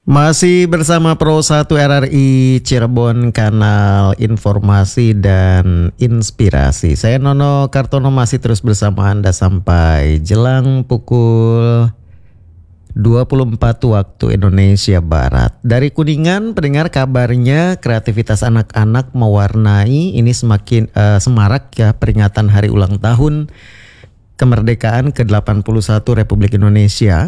Masih bersama Pro 1 RRI Cirebon, kanal informasi dan inspirasi. Saya Nono Kartono masih terus bersama Anda sampai jelang pukul 24 waktu Indonesia Barat. Dari Kuningan, pendengar, kabarnya kreativitas anak-anak mewarnai ini semakin semarak ya, peringatan hari ulang tahun kemerdekaan ke-81 Republik Indonesia.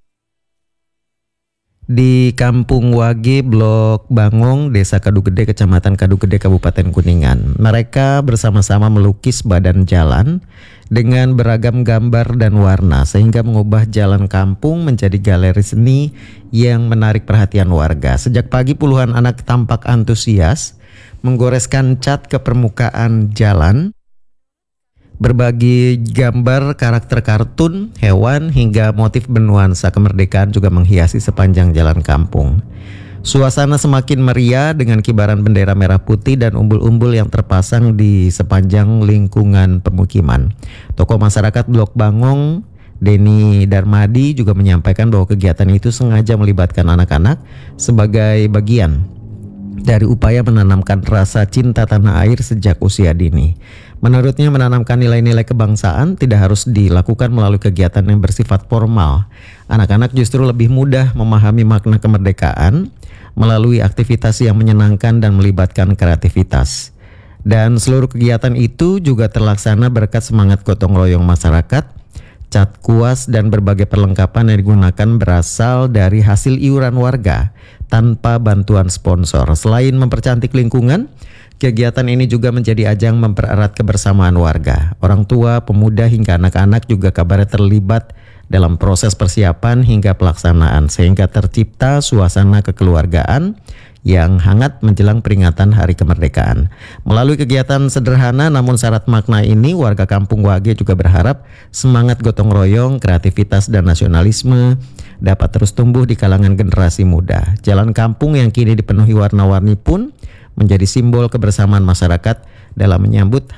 Di Kampung Wage, Blok Bangong, Desa Kadugede, Kecamatan Kadugede, Kabupaten Kuningan. Mereka bersama-sama melukis badan jalan dengan beragam gambar dan warna sehingga mengubah jalan kampung menjadi galeri seni yang menarik perhatian warga. Sejak pagi puluhan anak tampak antusias menggoreskan cat ke permukaan jalan. Berbagi gambar karakter kartun, hewan, hingga motif bernuansa kemerdekaan juga menghiasi sepanjang jalan kampung. Suasana semakin meriah dengan kibaran bendera merah putih dan umbul-umbul yang terpasang di sepanjang lingkungan pemukiman. Tokoh masyarakat Blok Bangong, Denny Darmadi, juga menyampaikan bahwa kegiatan itu sengaja melibatkan anak-anak sebagai bagian dari upaya menanamkan rasa cinta tanah air sejak usia dini. Menurutnya, menanamkan nilai-nilai kebangsaan tidak harus dilakukan melalui kegiatan yang bersifat formal. Anak-anak justru lebih mudah memahami makna kemerdekaan melalui aktivitas yang menyenangkan dan melibatkan kreativitas. Dan seluruh kegiatan itu juga terlaksana berkat semangat gotong royong masyarakat. Cat kuas dan berbagai perlengkapan yang digunakan berasal dari hasil iuran warga tanpa bantuan sponsor. Selain mempercantik lingkungan, kegiatan ini juga menjadi ajang mempererat kebersamaan warga. Orang tua, pemuda, hingga anak-anak juga kabarnya terlibat dalam proses persiapan hingga pelaksanaan, sehingga tercipta suasana kekeluargaan yang hangat menjelang peringatan Hari Kemerdekaan. Melalui kegiatan sederhana namun syarat makna ini, warga Kampung Wage juga berharap semangat gotong royong, kreativitas, dan nasionalisme dapat terus tumbuh di kalangan generasi muda. Jalan kampung yang kini dipenuhi warna-warni pun menjadi simbol kebersamaan masyarakat dalam menyambut